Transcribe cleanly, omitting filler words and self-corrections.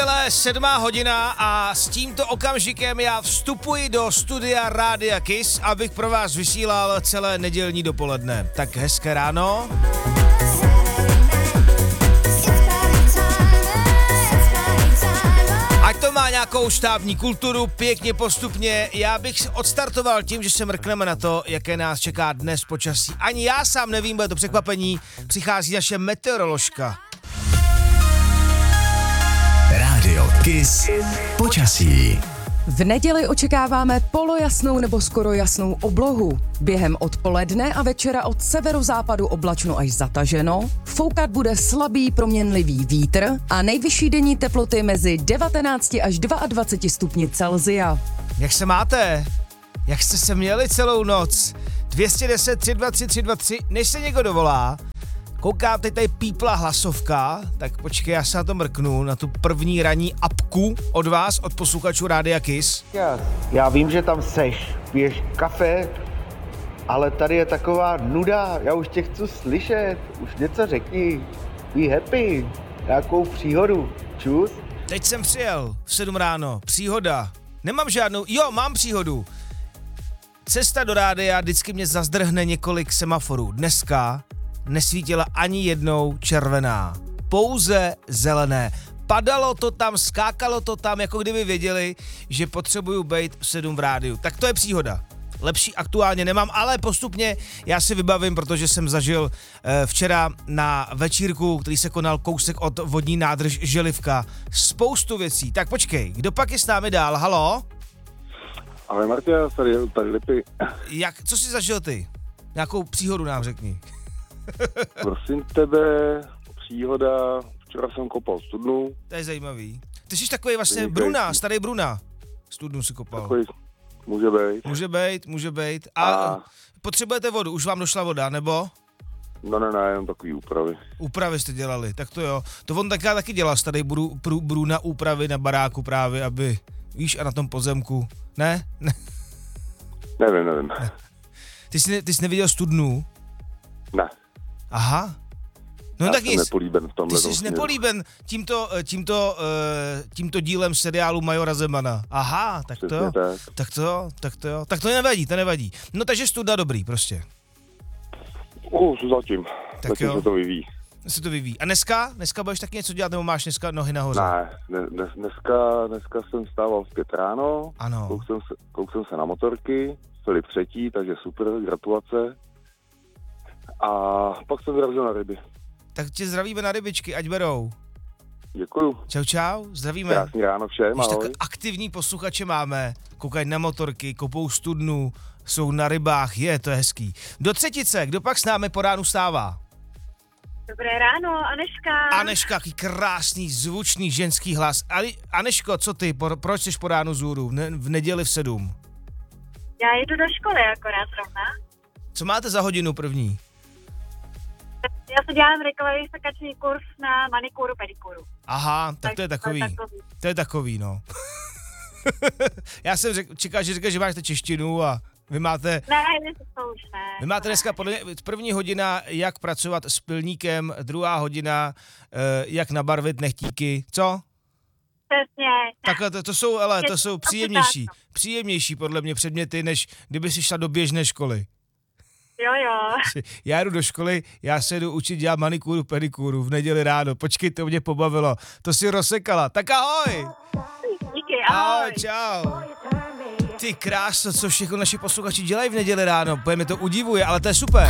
přátelé, 7:00 a s tímto okamžikem já vstupuji do studia Rádia Kiss, abych pro vás vysílal celé nedělní dopoledne. Tak hezké ráno. Ať to má nějakou štábní kulturu, pěkně postupně, já bych odstartoval tím, že se mrkneme na to, jaké nás čeká dnes počasí. Ani já sám nevím, bude to překvapení, přichází naše meteoroložka. Rádio Kiss počasí. V neděli očekáváme polojasnou nebo skoro jasnou oblohu. Během odpoledne a večera od severozápadu oblačno až zataženo. Foukat bude slabý proměnlivý vítr a nejvyšší denní teploty mezi 19 až 22 stupni Celsia. Jak se máte? Jak jste se měli celou noc? 210 323 323, než se někdo dovolá. Koukám, teď tady pípla hlasovka, tak počkej, já se na to mrknu, na tu první ranní apku od vás, od posluchačů Rádia Kiss. Já vím, že tam seš, piješ kafe, ale tady je taková nuda, já už tě chci slyšet, už něco řekni, be happy, nějakou příhodu, čus. Teď jsem přijel v 7 ráno, příhoda, nemám žádnou, jo, mám příhodu. Cesta do rádia vždycky mě zazdrhne několik semaforů, dneska nesvítila ani jednou červená, pouze zelené. Padalo to tam, skákalo to tam, jako kdyby věděli, že potřebuju být v 7 v rádiu. Tak to je příhoda. Lepší aktuálně nemám, ale postupně já si vybavím, protože jsem zažil včera na večírku, který se konal kousek od vodní nádrž Želivka, spoustu věcí. Tak počkej, kdo pak je s námi dál? Halo? Ahoj Martia, tady Lipy. Co jsi zažil ty? Nějakou příhodu nám řekni. Prosím tebe, příhoda, včera jsem kopal studnu. To je zajímavý. Ty jsi takový vlastně Bruna, starý Bruna. Studnu si kopal. Takový, Může být. A potřebujete vodu, už vám došla voda, nebo? No ne, jenom takový úpravy. Úpravy jste dělali, tak to jo. To on taky dělal, starý Bruna úpravy na baráku právě, aby, víš, a na tom pozemku. Ne? Nevím. Ne. Ty jsi neviděl studnu? Ne. Aha. No já tak jsem nepolíben v tomhle. Ty jsi nepolíben tímto dílem seriálu Majora Zemana. Aha, tak to jo. Tak to nevadí. No takže studna dobrý prostě. Zatím se to vyvíjí. A dneska budeš taky něco dělat, nebo máš dneska nohy nahoře? Ne, dneska jsem stával v 5 ráno. Ano. Koukal jsem se na motorky, Filip 3, takže super, gratulace. A pak jsem vyrazil na ryby. Tak tě zdravíme na rybičky, ať berou. Děkuju. Čau, zdravíme. Krásný ráno všem, ahoj. Tak aktivní posluchače máme, koukají na motorky, kopou studnu, jsou na rybách, to je hezký. Do třetice, kdo pak s námi po ránu stává? Dobré ráno, Aneška. Aneška, jaký krásný, zvučný ženský hlas. Aneško, co ty, proč jsi po ránu zůru v neděli v 7? Já jdu do školy akorát zrovna. Co máte za hodinu první? Já se dělám rekvalifikační kurz na manikuru, pedikuru. Aha, tak to je takový. To je takový, no. Já jsem čekal, že máte češtinu a vy máte... Ne, to už ne. Vy máte dneska podle mě první hodina, jak pracovat s pilníkem, druhá hodina, jak nabarvit nechtíky, co? Přesně. Takhle, to jsou příjemnější podle mě předměty, než kdyby si šla do běžné školy. Jo. Já jdu do školy, já se jdu učit dělat manikuru, pedikuru v neděli ráno. Počkej, to mě pobavilo. To si rozsekala. Tak ahoj. Díky, ahoj. Čau. Ty kráso, co všechno naši posluchači dělají v neděli ráno. Mě to udivuje, ale to je super.